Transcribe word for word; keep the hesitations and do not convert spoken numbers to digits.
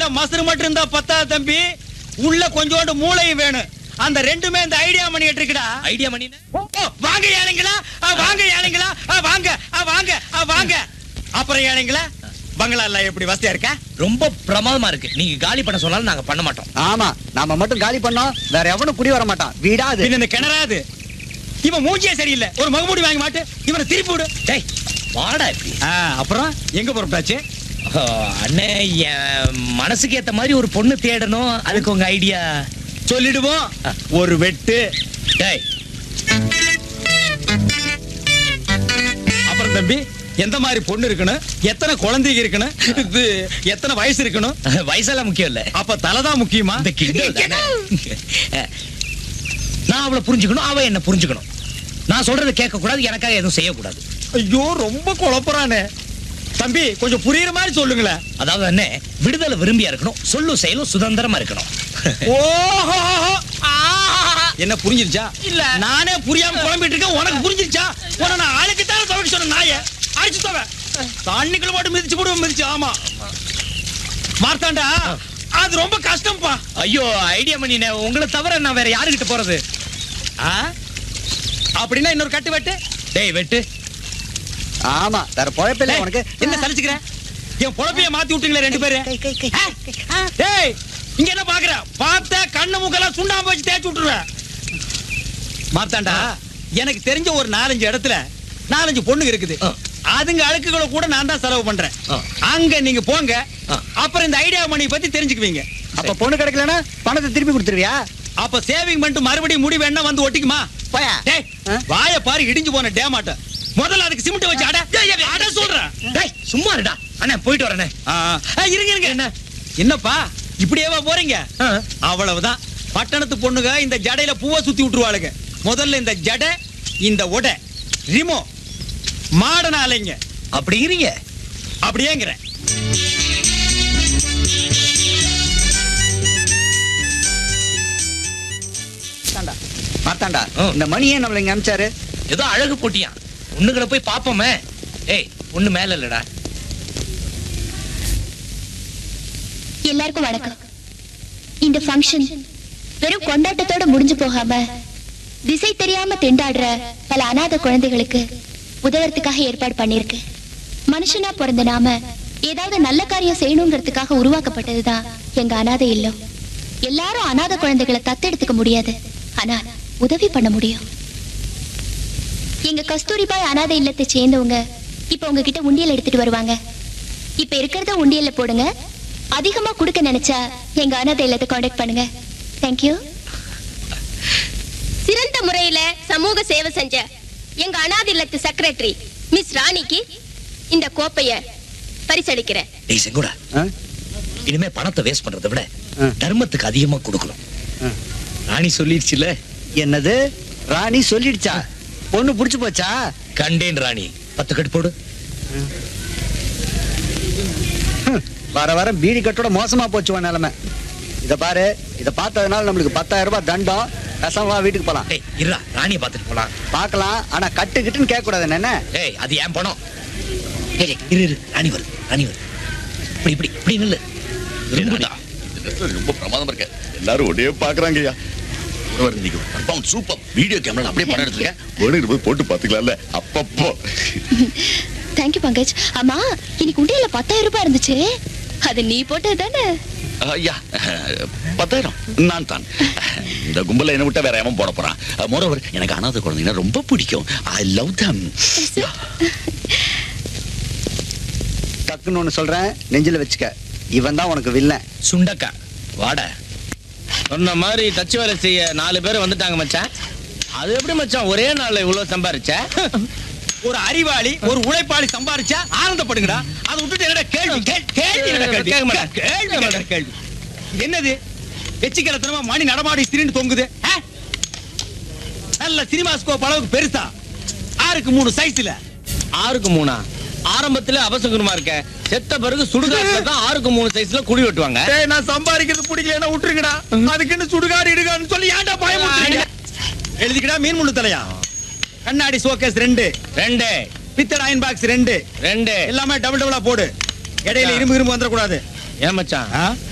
வாயில மசுறு மட்டும் இருந்தா பத்தா தம்பி, உள்ள கொஞ்சோண்டு மூளையும் வேணும். அந்த ரெண்டுமே இந்த ஐடியா மணி இருக்குடா. ஐடியா மணி வாங்க ஏழைங்களா, வாங்க ஏழைங்களா, வாங்க வாங்க வாங்க. அப்புறம் ஏழைங்களா, பங்களா எப்படி வசதியா இருக்கா? ரொம்ப பிரமாதமா இருக்கு. நீங்க காலி பண்ண சொன்னாலும் நாங்க பண்ண மாட்டோம். ஆமா, நாம மட்டும் காலி பண்ணோம், வேற எவனும் குடி வர மாட்டான். வீடாது இந்த கிணறாது. இவன் மூஞ்சியே சரியில்லை. ஒரு மகமூடி வாங்கி மாட்டு, இவனை திருப்பி விடு. டேய் வாடா இப்படி. அப்புறம் எங்க புறப்பட்டாச்சு? அண்ணே, என் மனசுக்கு ஏத்த மாதிரி ஒரு பொண்ணு தேடணும். அதுக்கு உங்க ஐடியா சொல்லிடுவோம். ஒரு வெட்டு. டேய் அப்புறம் தம்பி, எந்த மாதிரி பொண்ணு இருக்கணும், எத்தனை குழந்தைங்க இருக்கணும், இது எத்தனை வயசு இருக்கணும்? வயசெல்லாம் முக்கியம் இல்ல. அப்ப தலைதான் முக்கியமா? இந்த கிண்டல் தானே. நான் அவளை புரிஞ்சுக்கணும், அவ என்ன புரிஞ்சுக்கணும். நான் சொல்றதை கேட்க கூடாது, எனக்காக எதுவும் செய்யக்கூடாது. ஐயோ, ரொம்ப குழப்பறானே தம்பி. கொஞ்சம் புரியுற மாதிரி சொல்லுங்களேன். அதாவது என்ன, விடுதலை விரும்பியா இருக்கணும், சொல்லும் செயலும் சுதந்திரமா இருக்கணும். ஓஹோ, என்ன புரிஞ்சிருச்சா? இல்ல, நானே புரியாம குழம்பிட்டு இருக்கேன். உனக்கு புரிஞ்சிருச்சா? உன நான் ஆளுக்கு தானே துவைக்க சொன்ன நாய அடிச்சு தவ தண்ணிக்குள்ள மட்டும் மிதிச்சு போடுவோம். மிதிச்சு ஆமா மார்த்தாண்டா, அது ரொம்ப கஷ்டம்ப்பா. ஐயோ ஐடியா மணினே, உங்களை தவிர நான் வேற யாருக்கிட்ட போறது? அப்படின்னா இன்னொரு கட்டு வெட்டு. டேய் வெட்டு. ஆமா, வேற பொழப்பில்லை உனக்கு. என்ன சலிச்சுக்கிற? என் பொழப்பைய மாத்தி விட்டீங்களே ரெண்டு பேரு. டேய், இங்க என்ன பாக்குற? பார்த்த கண்ணு மூக்கெல்லாம் சுண்ணாம்பு வச்சு தேய்ச்சி விட்டுருவேன். மார்த்தாண்டா, எனக்கு தெரிஞ்ச ஒரு நாலஞ்சு இடத்துல நாலஞ்சு பொண்ணுங்க இருக்குது. அதுங்க அழுக்குகளை கூட நான் தான் செலவு பண்றேன். அங்க நீங்க போங்க, அப்புறம் இந்த ஐடியா மணி பத்தி தெரிஞ்சுக்குவீங்க. அப்ப பொண்ணு கிடைக்கலன்னா பணத்தை திருப்பி கொடுத்துருவியா? அப்ப சேவிங் பண்ணிட்டு மறுபடியும் முடி வேணா வந்து ஒட்டிக்குமா? போயா. டேய், வாய பாரு இடிஞ்சு போன டேமாட்ட. முதல்ல அதுக்கு சிமெண்ட் வச்சு அட அட சொல்றேன். டேய் சும்மா இருடா. அண்ணே போயிட்டு வரேனே. இருங்க இருங்க. என்ன என்னப்பா இப்படியேவா போறீங்க? அவ்வளவுதான். பட்டணத்து பொண்ணுங்க இந்த ஜடையில பூவை சுத்தி விட்டுருவாளுங்க. முதல்ல இந்த ஜடை, இந்த ஒடை, ரிமோ மாடன அலைங்க. அப்படி இருங்க. அப்படியேங்கிறேன். மார்த்தாண்டா, இந்த மணியே நம்மள இங்க அனுப்பிச்சாரு. ஏதோ அழகு போட்டியா, ஒண்ணுகளை போய் பாப்போமே. ஏய் ஒண்ணு மேல இல்லடா. எல்லாருக்கும் வணக்கம். இந்த ஃபங்க்ஷன் வெறும் கொண்டாட்டத்தோட முடிஞ்சு போகாம திசை தெரியாம திண்டாடுற பல அநாத குழந்தைகளுக்கு உதவுறதுக்காக ஏற்பாடு பண்ணிருக்கு. மனுஷனா பிறந்த நாம ஏதாவது நல்ல காரியம் செய்யணுங்கிறதுக்காக உருவாக்கப்பட்டதுதான் எங்க அநாத இல்லம். எல்லாரும் அநாத குழந்தைகளை தத்தெடுத்துக்க முடியாது, ஆனா உதவி பண்ண முடியும். எங்க கஸ்தூரிபாய் அநாத இல்லத்தை சேர்ந்தவங்க இப்ப உங்ககிட்ட உண்டியல் எடுத்துட்டு வருவாங்க. இப்ப இருக்கிறத உண்டியல்ல போடுங்க. அதிகமா கொடுக்க நினைச்சா எங்க அநாத இல்லத்தை கான்டாக்ட் பண்ணுங்க. தேங்க்யூ. சிறந்த முறையில சமூக சேவை செஞ்ச எங்க அநாத இல்லத்து செக்ரட்டரி மிஸ் ராணிக்கு இந்த கோப்பைய பரிசளிக்கிறேன். டேய் செங்கோடா, இனிமே பணத்தை வேஸ்ட் பண்றதை விட தர்மத்துக்கு அதிகமா கொடுக்கணும். ராணி சொல்லிடுச்சுல. என்னது? ராணி சொல்லிடுச்சா? பொண்ணு புடிச்சு போச்சா? கண்டேன் ராணி. பத்து கட்டு போடு. வர வர பீடி கட்டோட மோசமா போச்சு நிலைமை. இத பாரு, இத பார்த்ததுனால நம்மளுக்கு பத்தாயிரம் ரூபாய் தண்டம். கசவா வீட்டுக்கு போலாம். டேய் இருடா, ராணியை பார்த்துட்டு போலாம். பார்க்கலாம், ஆனா கட்டு கிட்டுன்னு கேட்க கூடாது. என்ன? டேய் அது ஏன் பணம்? டேய் இரு இரு, ராணி வருது, ராணி வருது. இப்படி இப்படி இப்படி நில்லு. ரொம்ப பிரமாதமா இருக்கு. எல்லாரும் ஒரே பாக்குறாங்கய்யா. சூப்பர் வீடியோ கேமரா அப்படியே படம் எடுத்துருக்கேன். போடு போட்டு பாத்துக்கலாம்ல அப்பப்போ. தேங்க்யூ பங்கஜ். ஆமா, இன்னைக்கு உண்டியல்ல பத்தாயிரம் ரூபாய் இருந்துச்சு, அது நீ போட்டது தானே? ஐயா, பத்தாயிரம் நான் தான். இந்த கும்பல என்ன விட்டா வேற எவன் போட போறான்? மோரோவர், எனக்கு அனாதை குழந்தைங்கன்னா ரொம்ப பிடிக்கும். ஐ லவ் தம். டக்குன்னு ஒண்ணு சொல்றேன், நெஞ்சில வச்சுக்க. இவன் தான் உனக்கு வில்லன். சுண்டக்கா வாட. சொன்ன மாதிரி தச்சு வேலை செய்ய நாலு பேர் வந்துட்டாங்க மச்சான். அது எப்படி மச்சான் ஒரே நாள்ல இவ்வளவு சம்பாரிச்ச? ஒரு அறிவாளி, ஒரு உழைப்பாளி சம்பாரிச்சா ஆனந்தப்படுங்கடா. அதை விட்டுட்டு என்னடா கேள்வி கேள்வி கேள்வி கேள்வி என்னது? வெச்சிக்கலத்தனமா மணி நடமாடி திரிந்து தொங்குது. நல்ல சினிமா ஸ்கோப் அளவுக்கு பெருசா, ஆறுக்கு மூணு சைஸ்ல. ஆறுக்கு மூணா? ஆரம்பத்துல அவசகுணமா இருக்க, செத்த பிறகு சுடுகாட்டுல தான் ஆறுக்கு மூணு சைஸ்ல குழி வெட்டுவாங்க. நான் சம்பாதிக்கிறது பிடிக்கலன்னா விட்டுருங்கடா. அதுக்குன்னு சுடுகாடு இடுகான்னு சொல்லி ஏன்டா பயமுறுத்துறீங்க? எழுதிக்கடா. மீன் முள்ளு தலையா, கண்ணாடி ஷோகேஸ் ரெண்டு ரெண்டு, பித்தளை அயன் பாக்ஸ் ரெண்டு ரெண்டு, எல்லாமே டபுள் டபுளா போடு. இடையில இரும்பு இரும்பு வந்துடக்கூடாது. ஏன் மச்சான்?